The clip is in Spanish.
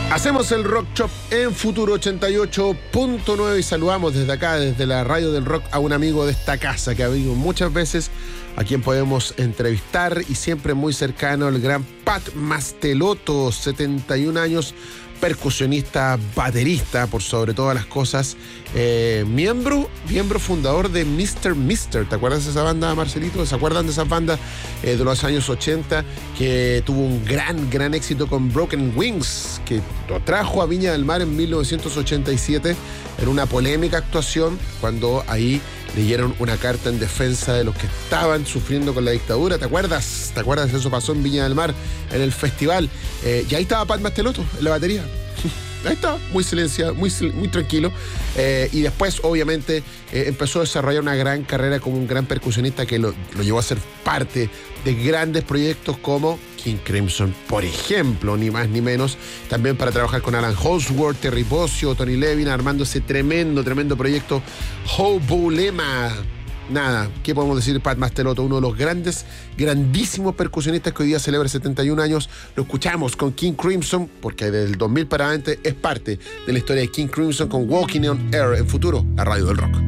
Hacemos el Rock Shop en Futuro 88.9 y saludamos desde acá, desde la radio del rock, a un amigo de esta casa que ha venido muchas veces, a quien podemos entrevistar y siempre muy cercano, el gran Pat Mastelotto, 71 años, percusionista, baterista, por sobre todas las cosas, miembro fundador de Mr. Mister. ¿Te acuerdas de esa banda, Marcelito? ¿Se acuerdan de esas bandas de los años 80 que tuvo un gran éxito con Broken Wings, que lo trajo a Viña del Mar en 1987 en una polémica actuación cuando ahí leyeron una carta en defensa de los que estaban sufriendo con la dictadura? ¿Te acuerdas? Eso pasó en Viña del Mar, en el festival. Y ahí estaba Pat Mastelotto en la batería. Ahí está, muy silenciado, muy tranquilo. Y después, obviamente, empezó a desarrollar una gran carrera como un gran percusionista que lo llevó a ser parte de grandes proyectos como King Crimson, por ejemplo, ni más ni menos. También para trabajar con Alan Holdsworth, Terry Bozzio, Tony Levin, armando ese tremendo proyecto Hobulema. Nada, ¿qué podemos decir de Pat Mastelotto? Uno de los grandísimos percusionistas que hoy día celebra 71 años. Lo escuchamos con King Crimson, porque desde el 2000 para adelante es parte de la historia de King Crimson con Walking on Air en Futuro, la radio del rock.